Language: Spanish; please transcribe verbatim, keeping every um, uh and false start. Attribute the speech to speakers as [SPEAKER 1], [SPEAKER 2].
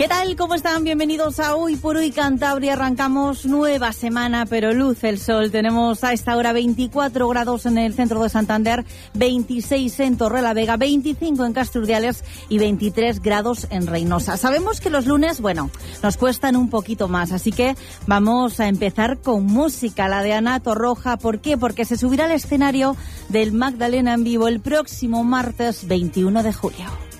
[SPEAKER 1] ¿Qué tal? ¿Cómo están? Bienvenidos a Hoy por Hoy Cantabria. Arrancamos nueva semana, pero luce el sol. Tenemos a esta hora veinticuatro grados en el centro de Santander, veintiséis en Torrelavega, veinticinco en Casturdiales y veintitrés grados en Reynosa. Sabemos que los lunes, bueno, nos cuestan un poquito más, así que vamos a empezar con música, la de Ana Torroja. ¿Por qué? Porque se subirá al escenario del Magdalena en vivo el próximo martes veintiuno de julio.